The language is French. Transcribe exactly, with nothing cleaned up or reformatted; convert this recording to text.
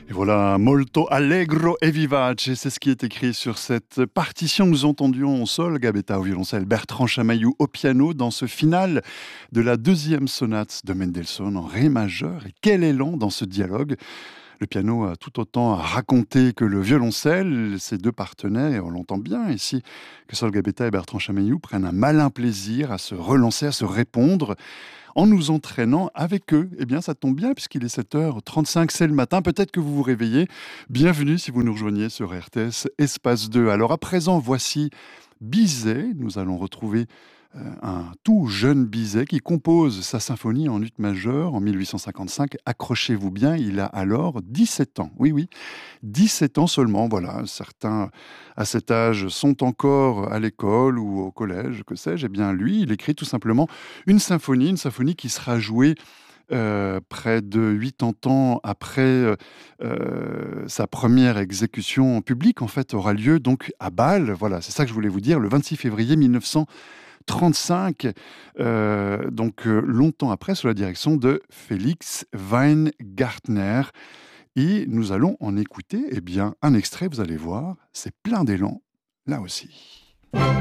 Et voilà, molto allegro e vivace, c'est ce qui est écrit sur cette partition. Nous entendions au sol, Gabetta au violoncelle, Bertrand Chamaillou au piano dans ce final de la deuxième sonate de Mendelssohn en ré majeur. Et quel élan dans ce dialogue! Le piano a tout autant à raconter que le violoncelle. Ces deux partenaires, et on l'entend bien ici, que Sol Gabetta et Bertrand Chamaillou prennent un malin plaisir à se relancer, à se répondre en nous entraînant avec eux. Eh bien, ça tombe bien puisqu'il est sept heures trente-cinq, c'est le matin. Peut-être que vous vous réveillez. Bienvenue si vous nous rejoignez sur R T S Espace deux. Alors à présent, voici Bizet. Nous allons retrouver euh, un tout jeune Bizet qui compose sa symphonie en ut majeur en mille huit cent cinquante-cinq. Accrochez-vous bien, il a alors dix-sept ans. Oui, oui, dix-sept ans seulement. Voilà, certains à cet âge sont encore à l'école ou au collège, que sais-je. Eh bien, lui, il écrit tout simplement une symphonie, une symphonie qui sera jouée euh, près de quatre-vingts ans après euh, euh, sa première exécution en public, en fait, aura lieu donc à Bâle. Voilà, c'est ça que je voulais vous dire, le vingt-six février mille neuf cent trente-cinq, euh, donc euh, longtemps après, sous la direction de Félix Weingartner. Et nous allons en écouter eh bien, un extrait, vous allez voir, c'est plein d'élan, là aussi.